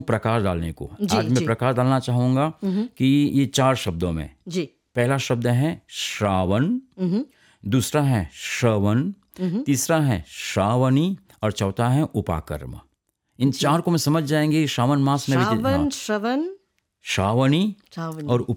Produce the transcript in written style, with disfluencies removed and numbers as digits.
प्रकाश डालने को। जी, आज मैं जी। प्रकाश डालना चाहूँगा कि ये 4 शब्दों में। जी। पहला शब्द है श्रावण, दूसरा है श्रवण, तीसरा है श्रावणी और चौथा है उपाकर्म। इन 4 को हम समझ जाएंगे श्रावण मास में भी। श्रावण, श्रवण, श्रावणी श्रावणी और